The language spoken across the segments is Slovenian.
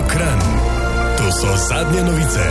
Kranj. To so zadnje novice.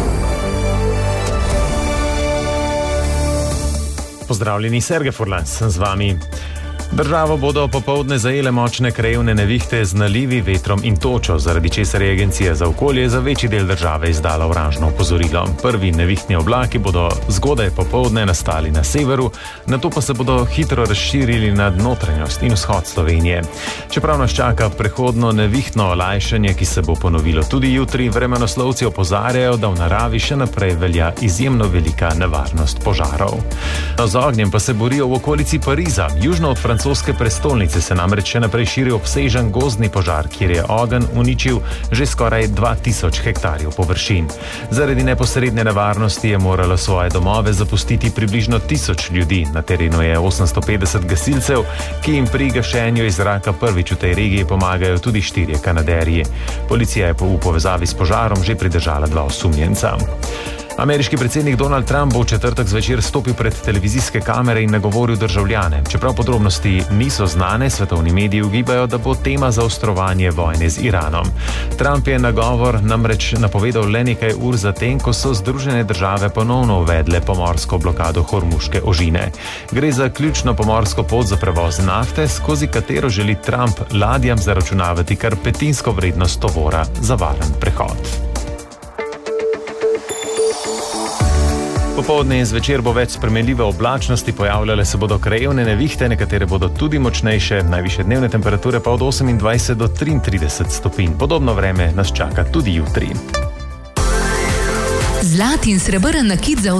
Pozdravljeni, Sergej Furlan, sem z vami. Državo bodo popoldne zajele močne krajevne nevihte z nalivi, vetrom in točo, zaradi česar je Agencija za okolje za večji del države izdala oranžno opozorilo. Prvi nevihtni oblaki bodo zgodaj popoldne nastali na severu, nato pa se bodo hitro razširili nad notranjost in vzhod Slovenije. Čeprav nas čaka prehodno nevihtno olajšanje, ki se bo ponovilo tudi jutri, vremenoslovci opozarjajo, da v naravi še naprej velja izjemno velika nevarnost požarov. Z ognjem pa se borijo v okolici Pariza. Južno od francoske prestolnice se namreč še naprej širi obsežen gozdni požar, kjer je ogenj uničil že skoraj 2000 hektarjev površin. Zaradi neposredne nevarnosti je moralo svoje domove zapustiti približno 1000 ljudi. Na terenu je 850 gasilcev, ki jim pri gašenju iz zraka prvič v tej regiji pomagajo tudi 4 Kanaderji. Policija je v povezavi s požarom že pridržala 2 osumljenca. Ameriški predsednik Donald Trump bo v četrtek zvečer stopil pred televizijske kamere in nagovoril državljane. Čeprav podrobnosti niso znane, svetovni mediji ugibajo, da bo tema zaostrovanje vojne z Iranom. Trump je nagovor namreč napovedal le nekaj ur zatem, ko so Združene države ponovno uvedle pomorsko blokado Hormuške ožine. Gre za ključno pomorsko pot za prevoz nafte, skozi katero želi Trump ladjam zaračunavati kar petinsko vrednost tovora za varen prehod. Popoldne in zvečer bo več spremenljive oblačnosti, pojavljale se bodo krajevne nevihte, nekatere bodo tudi močnejše, najvišje dnevne temperature pa od 28 do 33 stopinj. Podobno vreme nas čaka tudi jutri. Zlat in srebrn nakit za